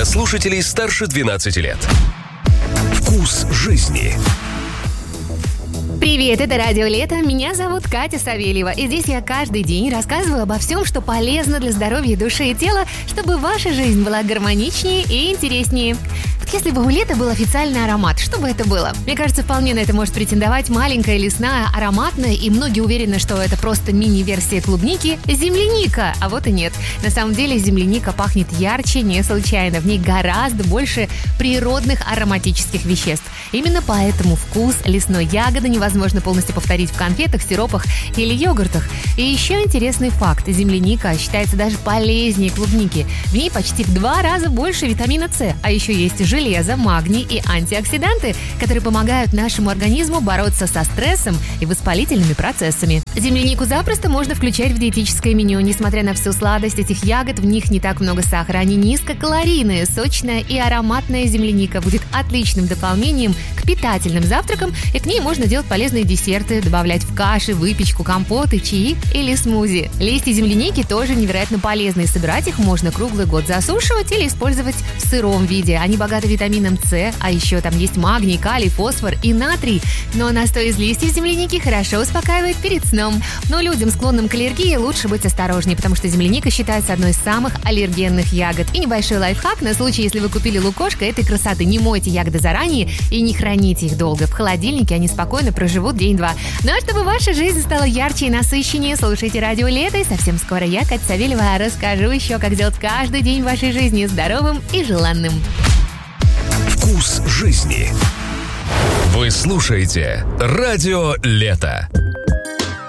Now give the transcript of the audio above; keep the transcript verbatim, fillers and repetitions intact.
слушателей старше двенадцати лет. Вкус жизни. Привет, это Радио Лето. Меня зовут Катя Савельева. И здесь я каждый день рассказываю обо всем, что полезно для здоровья души и тела, чтобы ваша жизнь была гармоничнее и интереснее. Вот если бы у лета был официальный аромат, что бы это было? Мне кажется, вполне на это может претендовать маленькая лесная ароматная, и многие уверены, что это просто мини-версия клубники – земляника. А вот и нет. На самом деле земляника пахнет ярче не случайно. В ней гораздо больше природных ароматических веществ. Именно поэтому вкус лесной ягоды невозможно полностью повторить в конфетах, сиропах или йогуртах. И еще интересный факт. Земляника считается даже полезнее клубники. В ней почти в два раза больше витамина С. А еще есть железо, магний и антиоксиданты, которые помогают нашему организму бороться со стрессом и воспалительными процессами. Землянику запросто можно включать в диетическое меню. Несмотря на всю сладость этих ягод, в них не так много сахара. Они низкокалорийные, сочная и ароматная земляника будет отличным дополнением к питательным завтракам, и к ней можно делать полезные десерты, добавлять в каши, выпечку, компоты, чаи или смузи. Листья земляники тоже невероятно полезны, и собирать их можно круглый год, засушивать или использовать в сыром виде. Они богаты витамином С, а еще там есть магний, калий, фосфор и натрий. Но настой из листьев земляники хорошо успокаивает перед сном. Но людям, склонным к аллергии, лучше быть осторожнее, потому что земляника считается одной из самых аллергенных ягод. И небольшой лайфхак на случай, если вы купили лукошко этой красоты: не мойте ягоды заранее и не храните их долго. В холодильнике они спокойно проживут день-два. Ну а чтобы ваша жизнь стала ярче и насыщеннее, слушайте Радио Лето, и совсем скоро я, Катя Савельева, расскажу еще, как сделать каждый день вашей жизни здоровым и желанным. Вкус жизни. Вы слушаете Радио Лето.